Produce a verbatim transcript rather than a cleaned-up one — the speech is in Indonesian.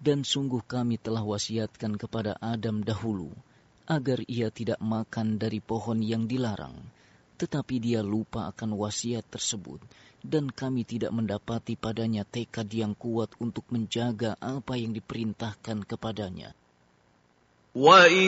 Dan sungguh kami telah wasiatkan kepada Adam dahulu, agar ia tidak makan dari pohon yang dilarang. Tetapi dia lupa akan wasiat tersebut, dan kami tidak mendapati padanya tekad yang kuat untuk menjaga apa yang diperintahkan kepadanya.